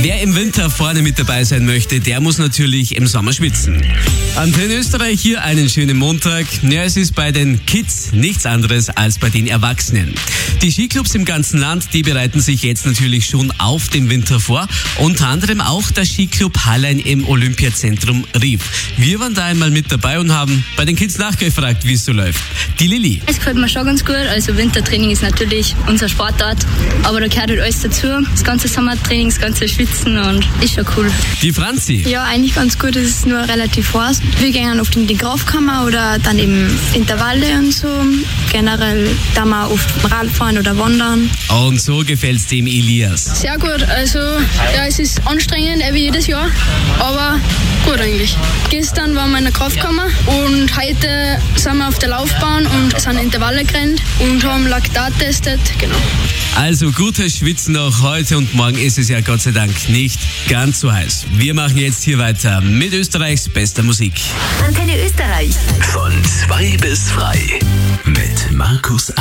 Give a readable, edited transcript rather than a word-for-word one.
Wer im Winter vorne mit dabei sein möchte, der muss natürlich im Sommer schwitzen. Antenne Österreich, hier einen schönen Montag. Ja, es ist bei den Kids nichts anderes als bei den Erwachsenen. Die Skiclubs im ganzen Land, die bereiten sich jetzt natürlich schon auf den Winter vor. Unter anderem auch der Skiclub Hallein im Olympiazentrum Rief. Wir waren da einmal mit dabei und haben bei den Kids nachgefragt, wie es so läuft. Die Lilly. Es gefällt mir schon ganz gut. Also Wintertraining ist natürlich unsere Sportart, aber da gehört halt alles dazu. Das ganze Sommertraining, das ganze Schwitzen und ist schon cool. Die Franzi. Ja, eigentlich ganz gut. Es ist nur relativ heiß. Wir gehen oft in die Kraftkammer oder dann eben Intervalle und so. Generell da wir oft Radfahren oder wandern. Und so gefällt's dem Elias. Sehr gut. Also ja, es ist anstrengend, wie jedes Jahr, aber gut eigentlich. Gestern waren wir in der Kraftkammer und heute sind wir auf der Laufbahn und sind Intervalle gerannt und haben Laktat testet. Genau. Also gutes Schwitzen auch heute und morgen ist es ja Gott sei Dank nicht ganz so heiß. Wir machen jetzt hier weiter mit Österreichs bester Musik. Antenne Österreich. Von 2 bis 3 mit Markus